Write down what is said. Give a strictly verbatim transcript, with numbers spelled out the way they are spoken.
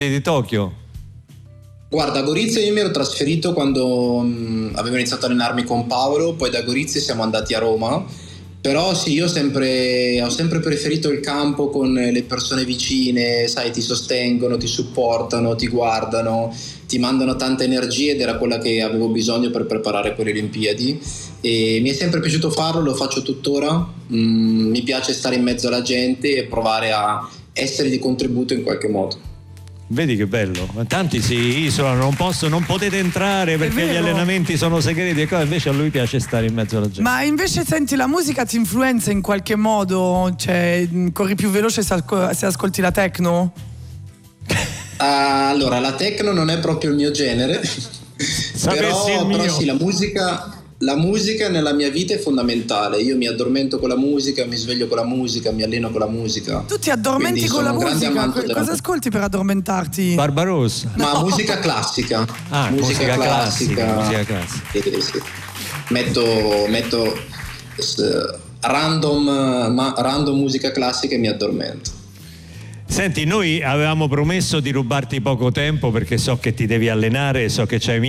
di Tokyo? Guarda, a Gorizia io mi ero trasferito quando mh, avevo iniziato a allenarmi con Paolo, poi da Gorizia siamo andati a Roma, però sì, io ho sempre, ho sempre preferito il campo con le persone vicine, sai, ti sostengono, ti supportano, ti guardano, ti mandano tanta energia ed era quella che avevo bisogno per preparare quelle Olimpiadi e mi è sempre piaciuto farlo, lo faccio tuttora, mm, mi piace stare in mezzo alla gente e provare a essere di contributo in qualche modo. Vedi che bello, tanti si isolano, non possono, non potete entrare perché gli allenamenti sono segreti e cosa, invece a lui piace stare in mezzo alla gente. Ma invece senti, la musica ti influenza in qualche modo? Cioè, corri più veloce se, ascol- se ascolti la techno? Uh, allora, la techno non è proprio il mio genere, però, il mio. però sì, la musica... La musica nella mia vita è fondamentale, io mi addormento con la musica, mi sveglio con la musica, mi alleno con la musica. Tu ti addormenti con la musica? Cosa della... ascolti per addormentarti? Barbarossa. Ma no. musica classica. Ah, musica, musica classica. classica. Musica classica. Sì, sì. Metto, metto random, ma, random musica classica e mi addormento. Senti, noi avevamo promesso di rubarti poco tempo perché so che ti devi allenare, so che c'hai